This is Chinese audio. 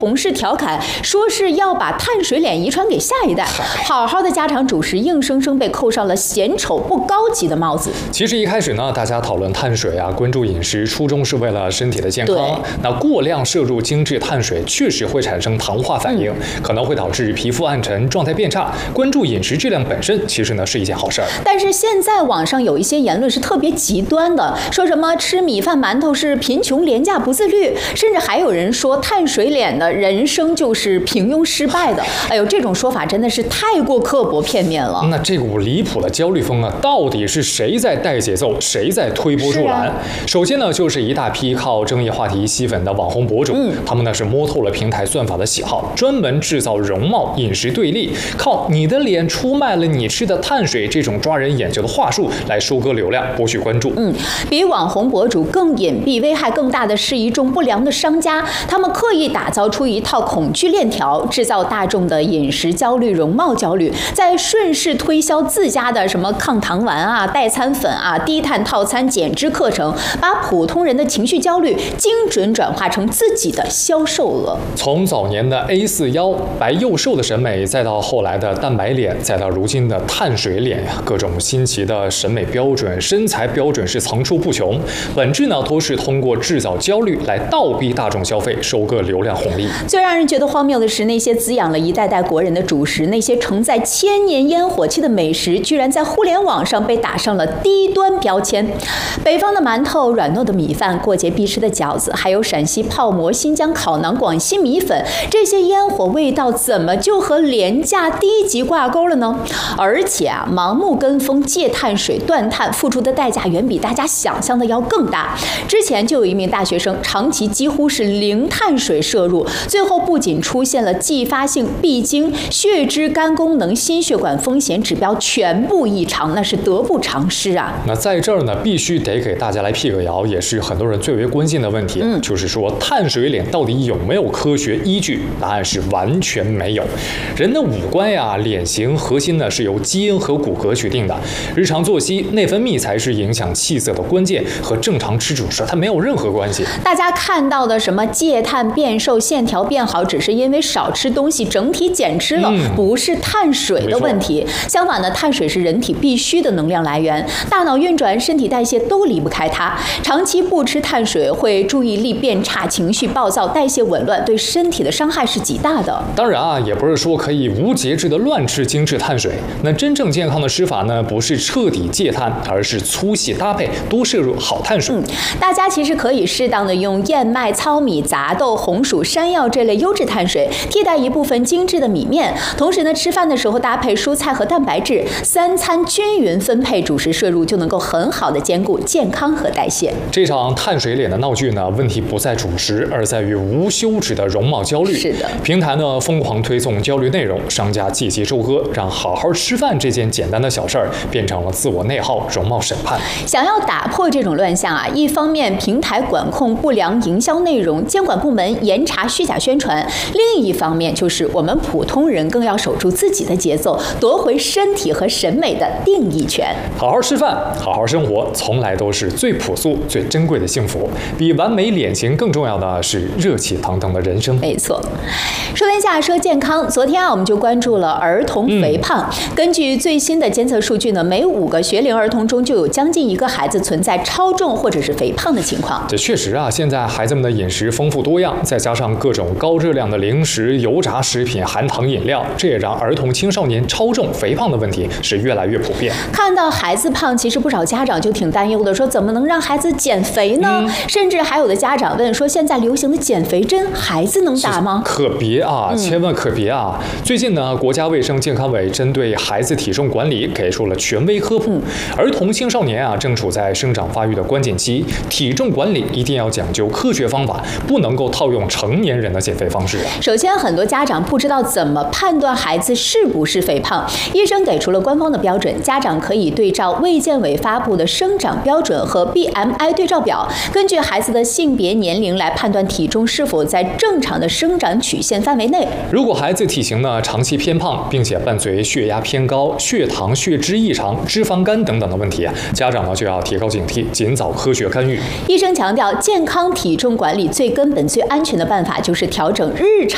同事调侃说是要把碳水脸遗传给下一代，好好的家常主食硬生生被扣上了嫌丑不高级的帽子。 其实一开始呢，大家讨论碳水啊，关注饮食，初衷是为了身体的健康。那过量摄入精致碳水确实会产生糖化反应，可能会导致皮肤暗沉、状态变差。关注饮食质量本身，其实呢是一件好事儿。 但是现在网上有一些言论是特别极端的，说什么吃米饭馒头是贫穷廉价不自律，甚至还有人说碳水脸的人生就是平庸失败的。哎呦，这种说法真的是太过刻薄片面了。 那这股离谱的焦虑风啊，到底是谁在带节奏，谁在推波助澜？首先呢，就是一大批靠争议话题吸粉的网红博主，他们呢是摸透了平台算法的喜好，专门制造容貌、饮食对立，靠你的脸出卖了你吃的碳水这种抓人眼球的话术来收割流量、博取关注。 比网红博主更隐蔽、危害更大的是一众不良的商家，他们刻意打造出一套恐惧链条，制造大众的饮食焦虑、容貌焦虑，再顺势推销自家的什么抗糖丸啊、代餐粉啊、低碳套餐减脂课程，把普通人的情绪焦虑精准转化成自己的销售额。 从早年的 A4 腰白又瘦的审美，再到后来的蛋白脸，再到如今的碳水脸呀，各种新奇的审美标准、身材标准是层出不穷。本质呢，都是通过制造焦虑来倒逼大众消费，收割流量红利。 最让人觉得荒谬的是，那些滋养了一代代国人的主食，那些承载千年烟火气的美食，居然在互联网上被打上了低端标签。北方的馒头、软糯的米饭、过节必吃的饺子，还有陕西泡馍、新疆烤馕、广西米粉，这些烟火味道怎么就和廉价低级挂钩了呢？而且啊，盲目跟风戒碳水断碳，付出的代价远比大家想象的要更大。之前就有一名大学生长期几乎是零碳水摄入，最后不仅出现了继发性闭经、血脂、肝功能、心血管风险指标全部异常，那是得不偿失啊。 那在这儿呢，必须得给大家来辟个谣，也是很多人最为关心的问题，就是说碳水脸到底有没有科学依据？答案是完全没有。人的五官呀、脸型核心呢是由基因和骨骼决定的，日常作息、内分泌才是影响气色的关键，和正常吃主食它没有任何关系。 大家看到的什么戒碳变瘦、线条变好，只是因为少吃东西，整体减脂了，不是碳水的问题。相反呢，碳水是人体必须的能量来源，大脑运转、身体代谢都离不开它。长期不吃碳水会注意力变差、情绪暴躁、代谢紊乱，对身体的伤害是极大的。 当然啊，也不是说可以无节制的乱吃精致碳水。那真正健康的吃法呢，不是彻底戒碳，而是粗细搭配，多摄入好碳水。 大家其实可以适当的用燕麦、糙米、杂豆、红薯、山药这类优质碳水替代一部分精致的米面，同时呢，吃饭的时候搭配蔬菜和蛋白质，三餐均匀分配主食摄入，就能够很好的兼顾健康和代谢。 这场碳水脸的闹剧呢，问题不在主食，而在于无休止的容貌焦虑。 是的， 平台呢疯狂推送焦虑内容，商家借机收割，让好好吃饭这件简单的小事儿变成了自我内耗、容貌审判。 想要打破这种乱象啊，一方面平台管控不良营销内容，监管部门严查虚假宣传；另一方面就是我们普通人更要守住自己的节奏，夺回身体和审美的定义权。 好好吃饭，好好生活，从来都是最朴素、最珍贵的幸福。比完美脸型更重要的是热气腾腾的人生。 没错，说天下说健康，昨天我们就关注了儿童肥胖。根据最新的监测数据呢，每5个学龄儿童中就有将近1个孩子存在超重或者是肥胖的情况。 这确实啊，现在孩子们的饮食丰富多样，再加上各种高热量的零食、油炸食品、含糖饮料，这也让儿童青少年超重肥胖的问题是越来越普遍。 看到孩子胖，其实不少家长就挺担忧的，说怎么能让孩子减肥呢？甚至还有的家长问说，现在流行的减肥针孩子能打吗？ 可别啊，千万可别啊！最近呢，国家卫生健康委针对孩子体重管理给出了权威科普。儿童青少年啊，正处在生长发育的关键期，体重管理一定要讲究科学方法，不能够套用成年人的减肥方式。 首先，很多家长不知道怎么判断孩子是不是肥胖，医生给出了官方的标准，家长可以对照卫健委发布的生长标准和 BMI 对照表，根据孩子的性别、年龄来判断体重是否在正常的生长曲线范围内。 如果孩子体型呢长期偏胖，并且伴随血压偏高、血糖、血脂异常、脂肪肝等等的问题，家长呢就要提高警惕，尽早科学干预。 医生强调，健康体重管理最根本、最安全的办法就是调整日常